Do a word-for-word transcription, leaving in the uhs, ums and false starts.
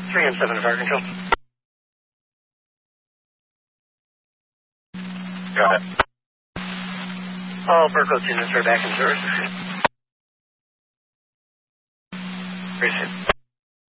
three M seven, fire control. Got it. All Burkos units are back in service. Appreciate it.